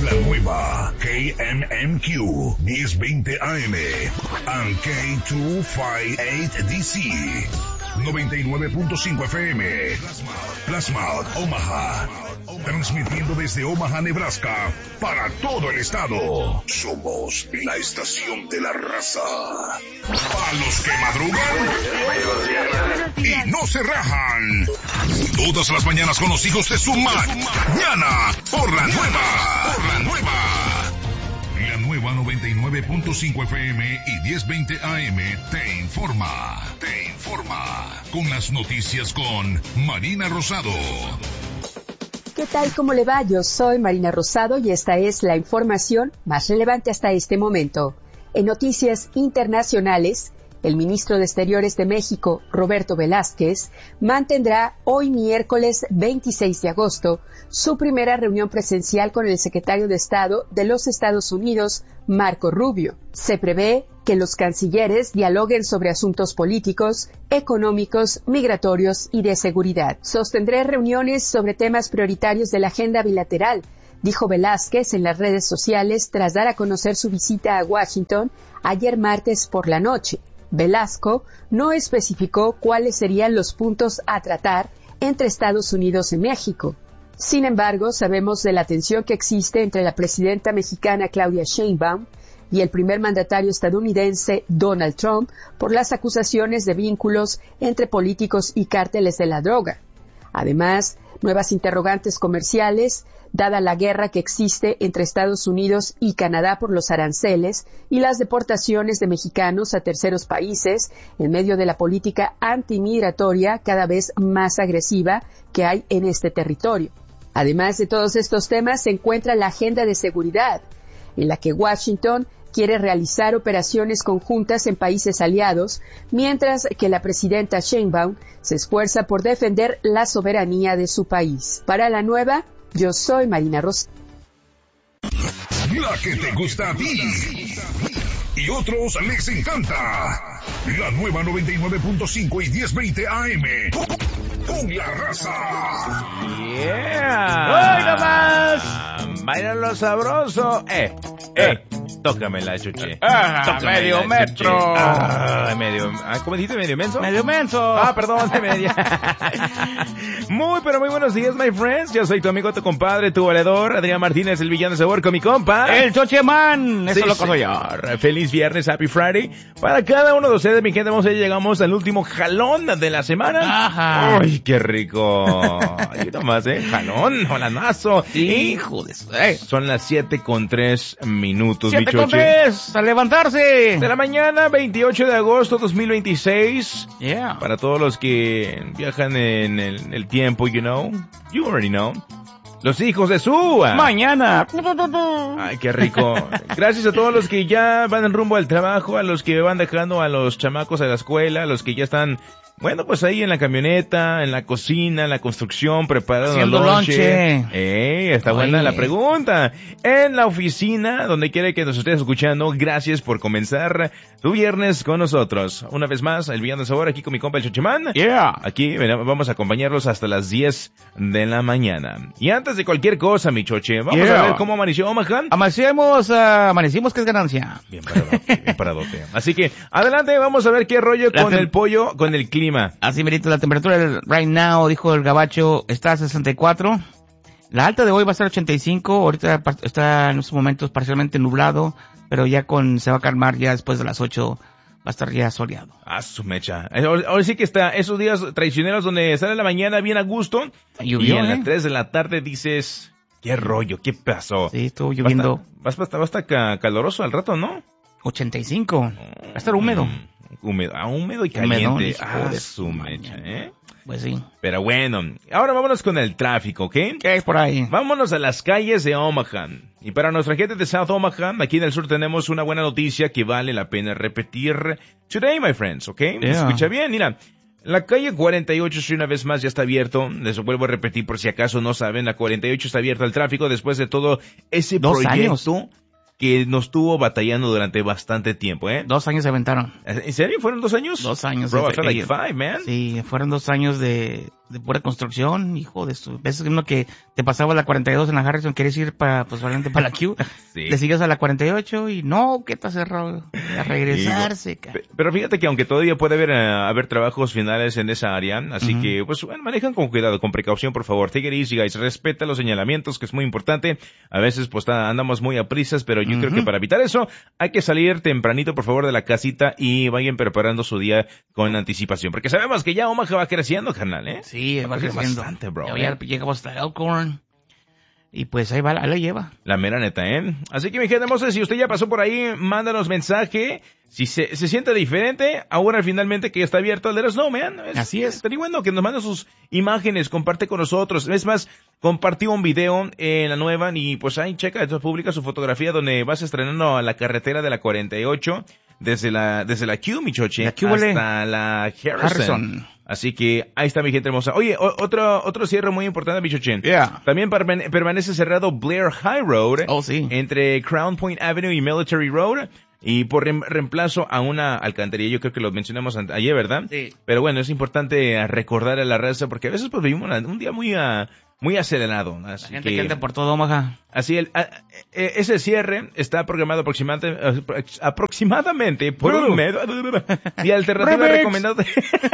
La nueva KMMQ 1020 AM and K258DC 99.5 FM. Plasma Omaha. Transmitiendo desde Omaha, Nebraska, para todo el estado. Somos la estación de la raza. Para los que madrugan y no se rajan. Todas las mañanas con los hijos de su mañana. Por la nueva. La nueva 99.5 FM y 1020 AM te informa. Con las noticias con Marina Rosado. ¿Qué tal? ¿Cómo le va? Yo soy Marina Rosado y esta es la información más relevante hasta este momento. En noticias internacionales, el ministro de Exteriores de México, Roberto Velázquez, mantendrá hoy miércoles 26 de agosto su primera reunión presencial con el secretario de Estado de los Estados Unidos, Marco Rubio. Se prevé que los cancilleres dialoguen sobre asuntos políticos, económicos, migratorios y de seguridad. Sostendré reuniones sobre temas prioritarios de la agenda bilateral, dijo Velázquez en las redes sociales tras dar a conocer su visita a Washington ayer martes por la noche. Velasco no especificó cuáles serían los puntos a tratar entre Estados Unidos y México. Sin embargo, sabemos de la tensión que existe entre la presidenta mexicana Claudia Sheinbaum y el primer mandatario estadounidense Donald Trump por las acusaciones de vínculos entre políticos y cárteles de la droga. Además, nuevas interrogantes comerciales, dada la guerra que existe entre Estados Unidos y Canadá por los aranceles y las deportaciones de mexicanos a terceros países en medio de la política antimigratoria cada vez más agresiva que hay en este territorio. Además de todos estos temas, se encuentra la agenda de seguridad, en la que Washington quiere realizar operaciones conjuntas en países aliados, mientras que la presidenta Sheinbaum se esfuerza por defender la soberanía de su país. Para la nueva, yo soy Marina Rosa. La que te gusta a ti y otros les encanta. La nueva 99.5 y 1020 AM. Con la raza. ¡Yeah! ¡Hoy nomás! ¡Bailalo sabroso! Tócame la chuche. Medio metro. ¿Cómo dijiste? ¿Medio menso? Medio menso. Perdón, de media. Muy buenos días, my friends. Yo soy tu amigo, tu compadre, tu valedor, Adrián Martínez, el villano de sabor, con mi compa. El Chocheman. Eso sí, lo conozco yo. Feliz viernes, happy Friday. Para cada uno de ustedes, mi gente, llegamos al último jalón de la semana. Ajá. ¡Ay, qué rico! Ahí nomás, jalón, holanazo. Sí. Hijo de eso. Son las 7:03 minutos, 7:03, a levantarse. De la mañana, 28 de agosto 2026. Yeah. Para todos los que viajan en el tiempo, you already know. Los hijos de su mañana. Ay, qué rico. Gracias a todos los que ya van en rumbo al trabajo, a los que van dejando a los chamacos a la escuela, a los que ya están, pues ahí en la camioneta, en la cocina, en la construcción, preparando el lonche. Está buena la pregunta. En la oficina, donde quiera que nos estés escuchando, gracias por comenzar tu viernes con nosotros. Una vez más, el villano de sabor aquí con mi compa el Chochemán. Yeah. Aquí vamos a acompañarlos hasta las 10 de la mañana. Y antes de cualquier cosa, mi Choche, vamos a ver cómo amaneció Omaha. Amanecimos que es ganancia. Bien paradote. Así que, adelante, vamos a ver qué rollo con el pollo, con el clima. Así, merito, la temperatura right now, dijo el gabacho, está a 64. La alta de hoy va a ser 85. Ahorita está en estos momentos parcialmente nublado, pero ya se va a calmar ya después de las 8. Va a estar ya soleado. Su mecha. Ahora sí que está esos días traicioneros donde sale la mañana bien a gusto. Llovió, y en las 3 de la tarde dices, ¿qué rollo? ¿Qué pasó? Sí, estuvo lloviendo. Va a estar caloroso al rato, ¿no? 85. Va a estar húmedo. Húmedo y caliente. Su mecha, Pues sí. Pero bueno, ahora vámonos con el tráfico, ¿ok? ¿Qué es por ahí? Vámonos a las calles de Omaha. Y para nuestra gente de South Omaha, aquí en el sur tenemos una buena noticia que vale la pena repetir today, my friends, ¿ok? Yeah. Escucha bien, mira. La calle 48 Street una vez más ya está abierto. Les vuelvo a repetir por si acaso no saben. La 48 está abierta al tráfico después de todo ese proyecto que nos tuvo batallando durante bastante tiempo, 2 años se aventaron. ¿En serio? ¿Fueron 2 años? 2 años. Bro, I felt like 5, man. Sí, fueron 2 años de de pura construcción, hijo de su... Ves uno que te pasaba la 42 en la Harrison, quieres ir para, pues, obviamente para la Q, sí. Le sigues a la 48 y no, que te cerrado a regresarse. Pero fíjate que aunque todavía puede haber trabajos finales en esa área, así que, pues, bueno, manejan con cuidado, con precaución, por favor. Take it easy, guys. Respeta los señalamientos, que es muy importante. A veces, pues, andamos muy a prisas, pero yo creo que para evitar eso, hay que salir tempranito, por favor, de la casita y vayan preparando su día con anticipación. Porque sabemos que ya Omaha va creciendo, carnal, ¿eh? Sí, va creciendo bastante, bro. Ya llegamos hasta Elkhorn. Y pues ahí va, ahí la lleva. La mera neta, ¿eh? Así que mi gente hermosa, si usted ya pasó por ahí, mándanos mensaje. Si se siente diferente, ahora finalmente que ya está abierto, let us know, man. Así es. Estaría bueno que nos manden sus imágenes, comparte con nosotros. Es más, compartí un video en la nueva y pues ahí checa, publica su fotografía donde vas estrenando a la carretera de la 48 desde la Q, mi choche, hasta la Harrison. Así que ahí está mi gente hermosa. Oye, otro cierre muy importante, Bichochen. Yeah. También permanece cerrado Blair High Road. Oh, sí. Entre Crown Point Avenue y Military Road. Y por reemplazo a una alcantarilla, yo creo que lo mencionamos ayer, ¿verdad? Sí. Pero bueno, es importante recordar a la raza porque a veces pues vivimos un día muy acelerado. Así la gente que anda por todo Omaha. Así, ese cierre está programado aproximadamente por un mes. Y alternativa recomendada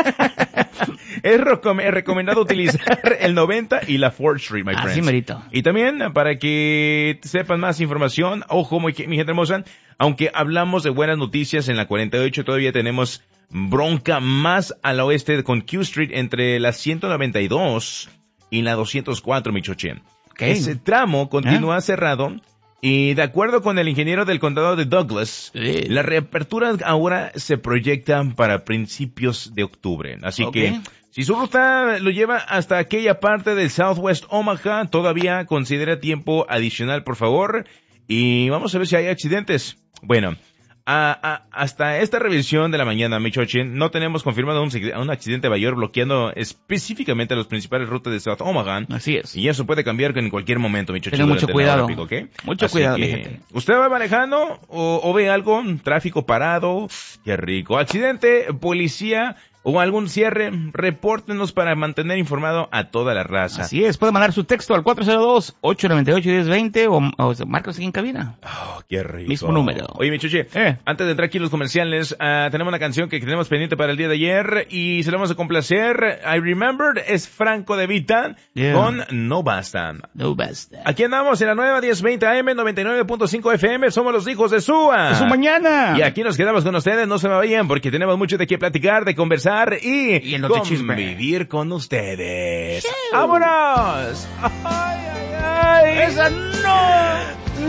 es recomendado utilizar el 90 y la 4th Street, my friends. Así merito. Y también, para que sepan más información, ojo, mi gente hermosa, aunque hablamos de buenas noticias en la 48, todavía tenemos bronca más al oeste con Q Street entre la 192 y la 204, mi choche. Okay. Ese tramo continúa cerrado y de acuerdo con el ingeniero del condado de Douglas, la reapertura ahora se proyecta para principios de octubre. Así que si su ruta lo lleva hasta aquella parte del Southwest Omaha, todavía considera tiempo adicional, por favor. Y vamos a ver si hay accidentes. Bueno, hasta esta revisión de la mañana, Michoachin, no tenemos confirmado un accidente mayor bloqueando específicamente las principales rutas de South Omaha. Así es. Y eso puede cambiar en cualquier momento, Michoachin. Tenga mucho cuidado. Pico, ¿okay? Mucho cuidado, mi gente. ¿Usted va manejando o ve algo? Tráfico parado. Qué rico. Accidente, policía o algún cierre, repórtenos para mantener informado a toda la raza. Así es, puede mandar su texto al 402-898-1020 o marcos aquí en cabina. Oh, qué rico. Mismo número. Oye, mi chuche, antes de entrar aquí en los comerciales, tenemos una canción que tenemos pendiente para el día de ayer y se la vamos a complacer. I Remembered es Franco De Vita con No Basta. No Basta. Aquí andamos en la nueva 1020 AM, 99.5 FM, somos los hijos de Sua. ¡Es su mañana! Y aquí nos quedamos con ustedes, no se me vayan porque tenemos mucho de qué platicar, de conversar y convivir con ustedes. Sí. ¡Vámonos! ¡Ay, ay, ay! ¡Esa no!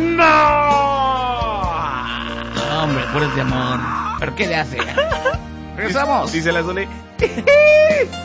¡No! Hombre, puros de amor. ¿Pero qué le hace? Regresamos. Dice la Zuli.